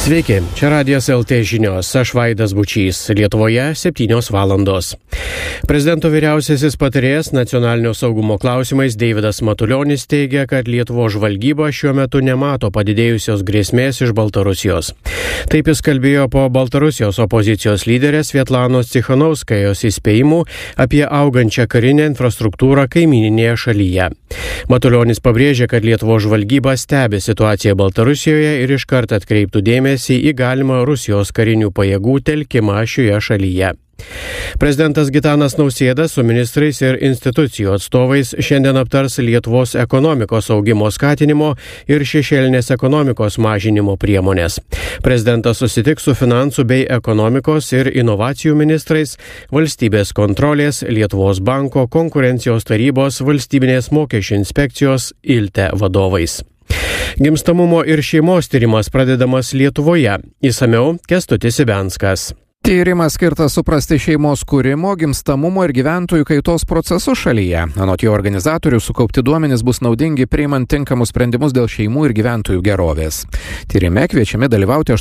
Sveiki, čia Radijas LT žinios, aš Vaidas Bučys, Lietuvoje 7 valandos. Prezidento vyriausiasis patarėjas nacionalinio saugumo klausimais Deividas Matulionis teigia, kad Lietuvos žvalgyba šiuo metu nemato padidėjusios grėsmės iš Baltarusijos. Taip jis kalbėjo po Baltarusijos opozicijos lyderės Sviatlanos Cichanouskajos įspėjimų apie augančią karinę infrastruktūrą kaimyninėje šalyje. Matulionis pabrėžė, kad Lietuvos žvalgyba stebi situaciją Baltarusijoje ir iškart atkreiptų dėmesį į galimą Rusijos karinių pajėgų telkimą šioje šalyje. Prezidentas Gitanas Nausėda su ministrais ir institucijų atstovais šiandien aptars Lietuvos ekonomikos augimo skatinimo ir šešėlinės ekonomikos mažinimo priemonės. Prezidentas susitiks su finansų bei ekonomikos ir inovacijų ministrais, valstybės kontrolės, Lietuvos banko, konkurencijos tarybos, valstybinės mokesčių inspekcijos ILTE vadovais. Gimstamumo ir šeimos tyrimas pradedamas Lietuvoje. Išsamiau Kęstutis Ibenskas. Tyrimas skirtas suprasti šeimos kūrimo, gimstamumo ir gyventojų kaitos procesus šalyje. Anot jo organizatorių, sukaupti duomenys bus naudingi priimant tinkamus sprendimus dėl šeimų ir gyventojų gerovės. Tyrime kviečiami dalyvauti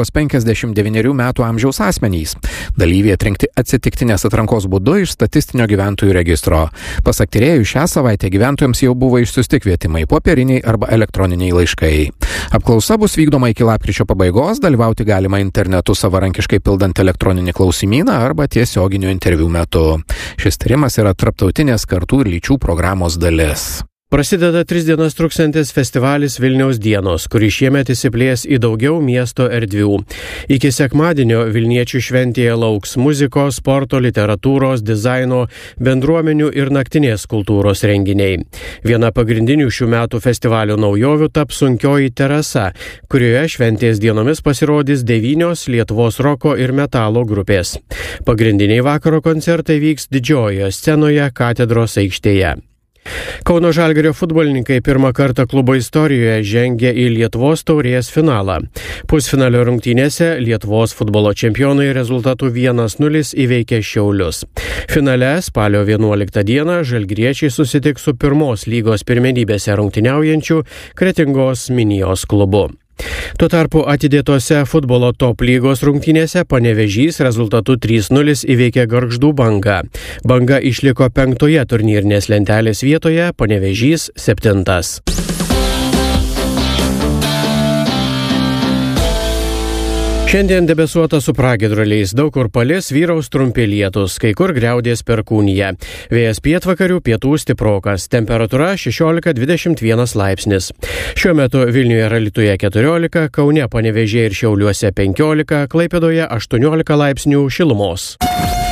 18–59 metų amžiaus asmenys. Dalyviai atrinkti atsitiktinės atrankos būdu iš statistinio gyventojų registro. Pasak tyrėjų, šią savaitę gyventojams jau buvo išsiųsti kvietimai popieriniai arba elektroniniai laiškai. Apklausa bus vykdoma iki lapkričio pabaigos, dalyvauti galima internetu savarankiškai pildant elektroninį klausimyną arba tiesioginių interviu metu. Šis tyrimas yra tarptautinės kartų ir lyčių programos dalis. Prasideda 3 dienas truksiantis festivalis Vilniaus dienos, kuris šiemet įsiplės į daugiau miesto erdvių. Iki sekmadienio vilniečių šventėje lauks muzikos, sporto, literatūros, dizaino, bendruomenių ir naktinės kultūros renginiai. Viena pagrindinių šių metų festivalio naujovių taps Sunkioji terasa, kurioje šventės dienomis pasirodys 9 Lietuvos roko ir metalo grupės. Pagrindiniai vakaro koncertai vyks didžiojoje scenoje Katedros aikštėje. Kauno Žalgirio futbolininkai pirmą kartą klubo istorijoje žengė į Lietuvos taurės finalą. Pusfinalio rungtynėse Lietuvos futbolo čempionai rezultatu 1-0 įveikė Šiaulius. Finale spalio 11 dieną žalgiriečiai susitiks su pirmos lygos pirmenybėse rungtyniaujančiu Kretingos Minijos klubu. Tuo tarpu atidėtose futbolo top lygos rungtynėse Panevėžys rezultatu 3-0 įveikė Gargždų Bangą. Banga išliko 5 turnyrinės lentelės vietoje, Panevėžys 7. Šiandien debesuota su pragiedruliais, daug kur palis, vyraus trumpi lietūs, kai kur griaudės perkūnija. Vėjas pietvakarių, pietų stiprokas, temperatūra 16–21 laipsnis. Šiuo metu Vilniuje ir Alytuje 14, Kaune, Panevėžyje ir Šiauliuose 15, Klaipėdoje 18 laipsnių šilumos.